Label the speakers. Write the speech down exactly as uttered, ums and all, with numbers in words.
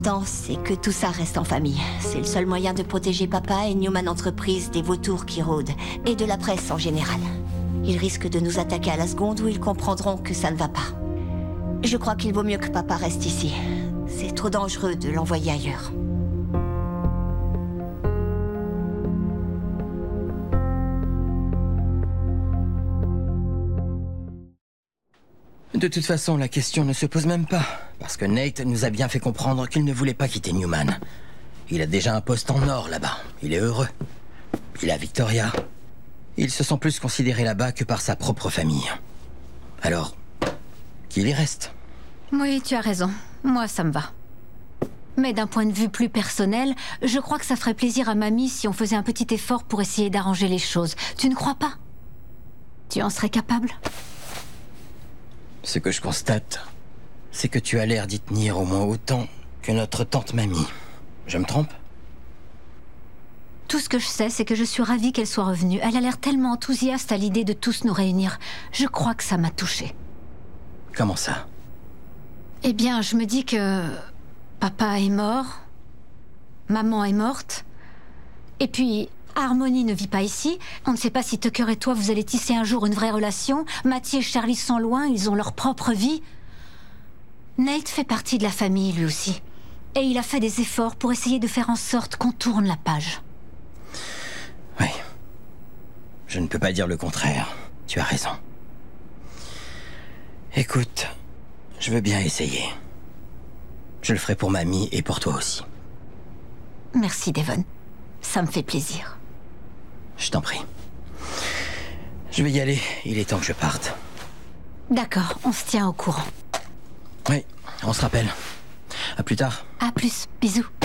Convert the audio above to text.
Speaker 1: Tant c'est que tout ça reste en famille. C'est le seul moyen de protéger papa et Newman Entreprises des vautours qui rôdent, et de la presse en général. Ils risquent de nous attaquer à la seconde où ils comprendront que ça ne va pas. Je crois qu'il vaut mieux que papa reste ici. C'est trop dangereux de l'envoyer ailleurs.
Speaker 2: De toute façon, la question ne se pose même pas. Parce que Nate nous a bien fait comprendre qu'il ne voulait pas quitter Newman. Il a déjà un poste en or là-bas. Il est heureux. Il a Victoria. Il se sent plus considéré là-bas que par sa propre famille. Alors, qu'il y reste.
Speaker 3: Oui, tu as raison. Moi, ça me va. Mais d'un point de vue plus personnel, je crois que ça ferait plaisir à mamie si on faisait un petit effort pour essayer d'arranger les choses. Tu ne crois pas? Tu en serais capable?
Speaker 2: Ce que je constate, c'est que tu as l'air d'y tenir au moins autant que notre tante Mamie. Je me trompe?
Speaker 3: Tout ce que je sais, c'est que je suis ravie qu'elle soit revenue. Elle a l'air tellement enthousiaste à l'idée de tous nous réunir. Je crois que ça m'a touchée.
Speaker 2: Comment ça?
Speaker 3: Eh bien, je me dis que... papa est mort. Maman est morte. Et puis... Harmony ne vit pas ici. On ne sait pas si Tucker et toi, vous allez tisser un jour une vraie relation. Mathieu et Charlie sont loin, ils ont leur propre vie. Nate fait partie de la famille, lui aussi. Et il a fait des efforts pour essayer de faire en sorte qu'on tourne la page.
Speaker 2: Oui. Je ne peux pas dire le contraire. Tu as raison. Écoute, je veux bien essayer. Je le ferai pour mamie et pour toi aussi.
Speaker 3: Merci, Devon. Ça me fait plaisir.
Speaker 2: Je t'en prie. Je vais y aller, il est temps que je parte.
Speaker 3: D'accord, on se tient au courant.
Speaker 2: Oui, on se rappelle. À plus tard.
Speaker 3: À plus, bisous.